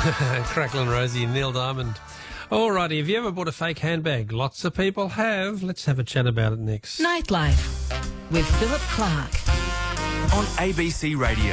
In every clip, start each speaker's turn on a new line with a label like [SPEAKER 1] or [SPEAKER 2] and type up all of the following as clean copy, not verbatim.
[SPEAKER 1] Crackle and Rosie and Neil Diamond. Alrighty, have you ever bought a fake handbag? Lots of people have. Let's have a chat about it next.
[SPEAKER 2] Nightlife with Philip Clark
[SPEAKER 3] on ABC Radio.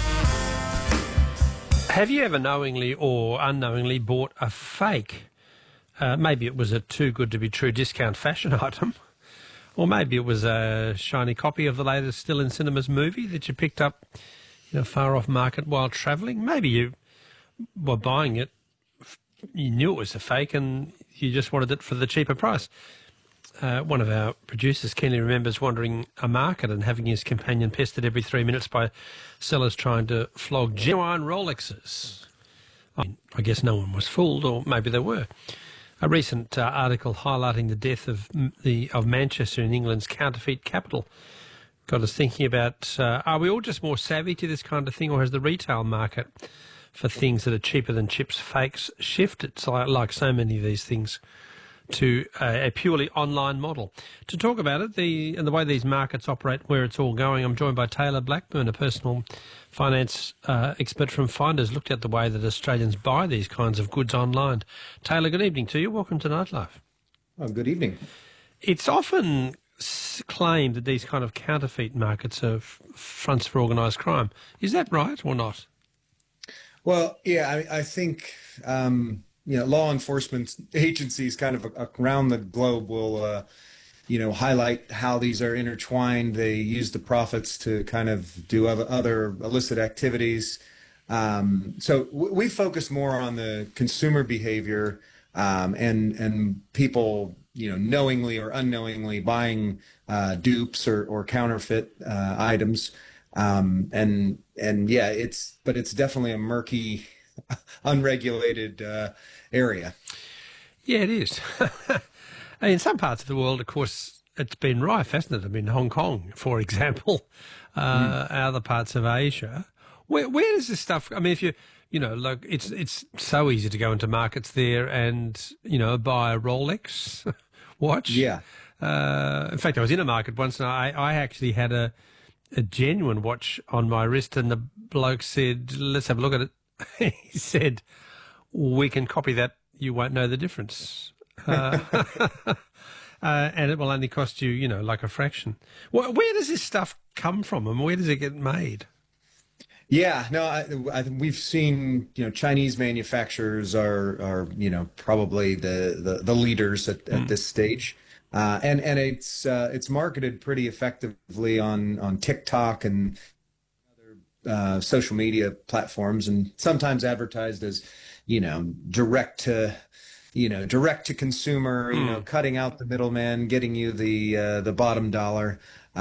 [SPEAKER 1] Have you ever knowingly or unknowingly bought a fake? Maybe it was a too good to be true discount fashion item, or maybe it was a shiny copy of the latest still in cinemas movie that you picked up in a far off market while travelling. Maybe you were buying it, you knew it was a fake and you just wanted it for the cheaper price. One of our producers keenly remembers wandering a market and having his companion pestered every 3 minutes by sellers trying to flog genuine Rolexes. I guess no one was fooled, or maybe they were. A recent article highlighting the death of Manchester in England's counterfeit capital got us thinking about, are we all just more savvy to this kind of thing, or has the retail market for things that are cheaper than chips fakes shifted, like so many of these things, to a purely online model? To talk about it and the way these markets operate, where it's all going, I'm joined by Taylor Blackburn, a personal finance expert from Finders, looked at the way that Australians buy these kinds of goods online. Taylor, good evening to you. Welcome to Nightlife.
[SPEAKER 4] Oh, good evening.
[SPEAKER 1] It's often claimed that these kind of counterfeit markets are fronts for organised crime. Is that right or not?
[SPEAKER 4] Well, yeah, I think law enforcement agencies kind of around the globe will highlight how these are intertwined. They use the profits to kind of do other illicit activities. So we focus more on the consumer behavior and people, knowingly or unknowingly buying dupes or counterfeit items. It's definitely a murky, unregulated area. Yeah,
[SPEAKER 1] it is. In some parts of the world, of course, it's been rife, hasn't it? I mean, Hong Kong, for example, other parts of Asia. Where does this stuff? I mean, if you like, it's so easy to go into markets there and buy a Rolex watch.
[SPEAKER 4] Yeah.
[SPEAKER 1] In fact, I was in a market once, and I actually had a genuine watch on my wrist, and the bloke said, "Let's have a look at it." He said, "We can copy that. You won't know the difference." And it will only cost you, like a fraction. Where does this stuff come from, and where does it get made?
[SPEAKER 4] Yeah, no, we've seen, Chinese manufacturers are probably the leaders at this stage. And it's marketed pretty effectively on TikTok and other social media platforms, and sometimes advertised as, direct to consumer, cutting out the middleman, getting you the bottom dollar.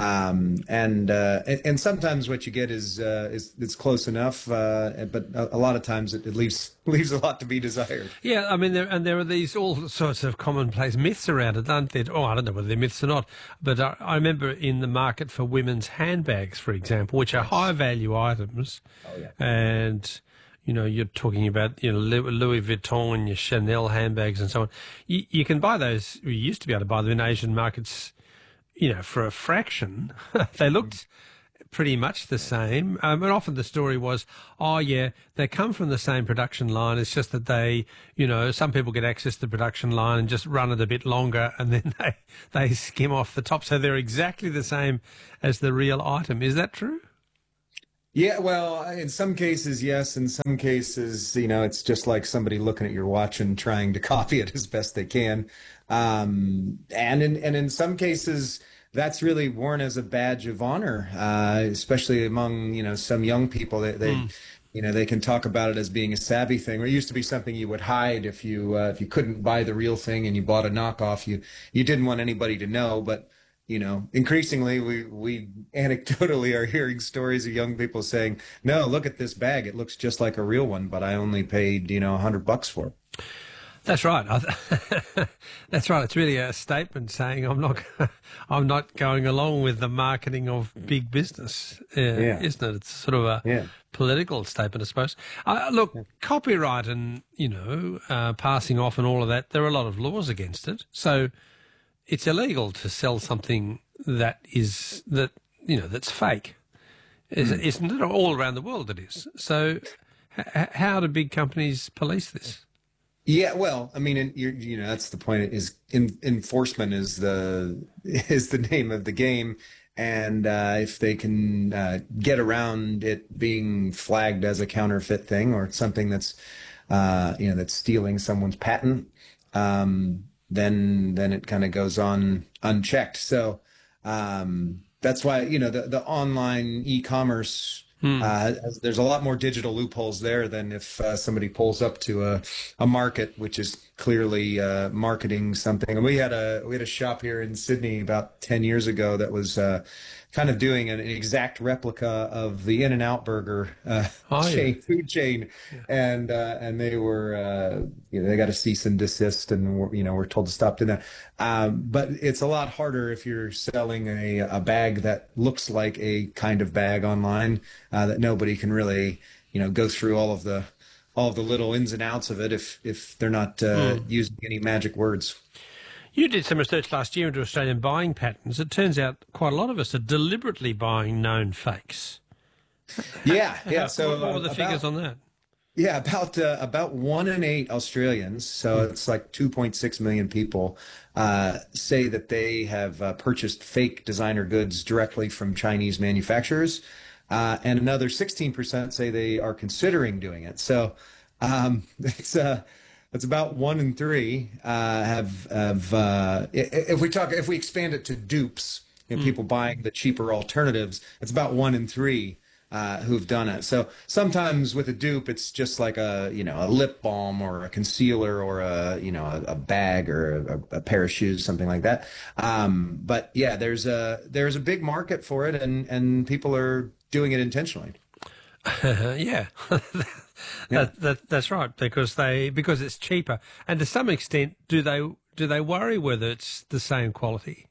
[SPEAKER 4] And sometimes what you get is it's close enough, but a lot of times it leaves a lot to be desired.
[SPEAKER 1] Yeah, I mean, there are these all sorts of commonplace myths around it, aren't there? Oh, I don't know whether they're myths or not, but I remember in the market for women's handbags, for example, which are high value items.
[SPEAKER 4] Oh, yeah.
[SPEAKER 1] And you're talking about Louis Vuitton and your Chanel handbags and so on. You can buy those. You used to be able to buy them in Asian markets, for a fraction. They looked pretty much the same. And often the story was, oh, yeah, they come from the same production line. It's just that they, some people get access to the production line and just run it a bit longer, and then they skim off the top. So they're exactly the same as the real item. Is that true?
[SPEAKER 4] Yeah, well, in some cases, yes. In some cases, it's just like somebody looking at your watch and trying to copy it as best they can. And in some cases, that's really worn as a badge of honor, especially among, some young people. They can talk about it as being a savvy thing. Or it used to be something you would hide if you couldn't buy the real thing and you bought a knockoff. You didn't want anybody to know, but increasingly we anecdotally are hearing stories of young people saying, "No, look at this bag. It looks just like a real one, but I only paid, $100 for it."
[SPEAKER 1] That's right. That's right. It's really a statement saying I'm not going along with the marketing of big business, isn't it? It's sort of a political statement, I suppose. Look, copyright and passing off and all of that. There are a lot of laws against it, so it's illegal to sell something that's fake, isn't it? All around the world it is. So How do big companies police this?
[SPEAKER 4] Yeah, well, I mean, that's the point. Enforcement is the name of the game, and if they can get around it being flagged as a counterfeit thing or something that's that's stealing someone's patent, then it kind of goes on unchecked. So that's why the online e-commerce. There's a lot more digital loopholes there than if somebody pulls up to a market, which is clearly marketing something. And we had a shop here in Sydney about 10 years ago that was kind of doing an exact replica of the In-N-Out Burger food chain, and they were they got a cease and desist, and we're told to stop doing that. But it's a lot harder if you're selling a bag that looks like a kind of bag online that nobody can really go through all of the little ins and outs of it if they're not using any magic words.
[SPEAKER 1] You did some research last year into Australian buying patterns. It turns out quite a lot of us are deliberately buying known fakes.
[SPEAKER 4] Yeah. So
[SPEAKER 1] what were the figures on that?
[SPEAKER 4] Yeah, about 1 in 8 Australians, so it's like 2.6 million people, say that they have purchased fake designer goods directly from Chinese manufacturers, and another 16% say they are considering doing it. So it's about 1 in 3 have if we expand it to dupes, people buying the cheaper alternatives, it's about 1 in 3 who've done it. So sometimes with a dupe, it's just like a lip balm or a concealer or a bag or a pair of shoes, something like that. But yeah, there's a big market for it, and people are doing it intentionally.
[SPEAKER 1] Yeah. That's right, because it's cheaper, and to some extent, do they worry whether it's the same quality?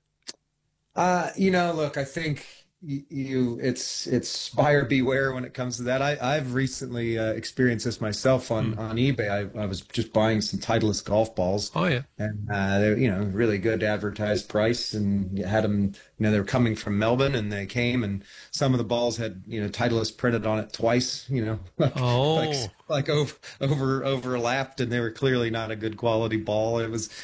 [SPEAKER 4] Look, I think it's buyer beware when it comes to that. I've recently experienced this myself on eBay. I was just buying some Titleist golf balls.
[SPEAKER 1] Oh yeah,
[SPEAKER 4] and they're really good advertised price, and you had them. They were coming from Melbourne, and they came, and some of the balls had Titleist printed on it twice. Like overlapped, and they were clearly not a good quality ball. It was.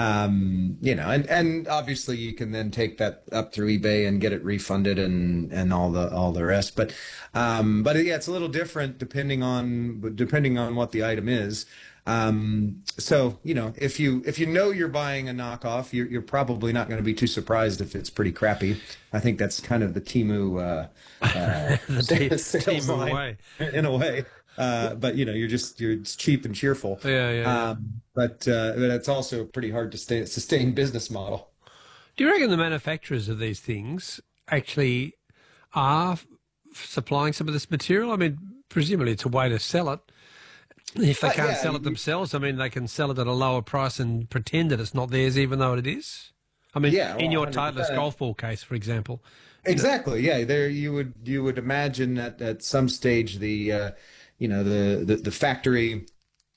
[SPEAKER 4] And obviously you can then take that up through eBay and get it refunded and all the rest. But yeah, it's a little different depending on what the item is. So if you know you're buying a knockoff, you're probably not going to be too surprised if it's pretty crappy. I think that's kind of the Temu sales line way. In a way. But you're cheap and cheerful.
[SPEAKER 1] Yeah.
[SPEAKER 4] But it's also pretty hard to sustain business model.
[SPEAKER 1] Do you reckon the manufacturers of these things actually are supplying some of this material? I mean, presumably it's a way to sell it. If they can't sell it themselves, I mean, they can sell it at a lower price and pretend that it's not theirs, even though it is. I mean, in your 100%. Titleist golf ball case, for example.
[SPEAKER 4] Exactly. Yeah. There, you would imagine that at some stage the factory,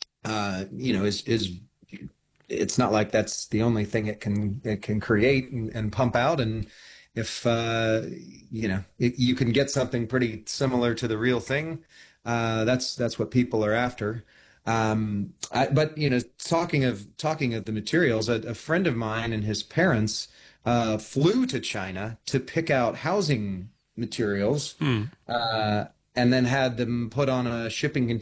[SPEAKER 4] is it's not like that's the only thing it can create and pump out. And if, you can get something pretty similar to the real thing, that's what people are after. But talking of the materials, a friend of mine and his parents, flew to China to pick out housing materials, and then had them put on a shipping